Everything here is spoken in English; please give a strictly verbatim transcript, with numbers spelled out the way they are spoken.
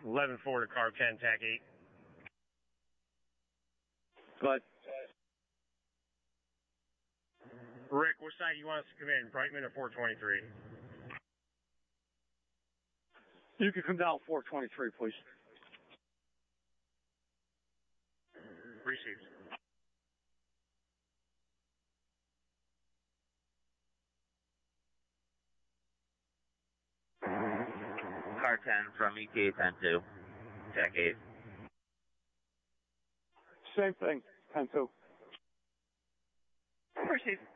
eleven four to car ten, tack eight. Go ahead. Rick, what side you want us to come in, Brightman or four twenty-three? You can come down four twenty-three, please. Received. Car ten from E T A ten two, tack eight. Same thing, ten two. Received.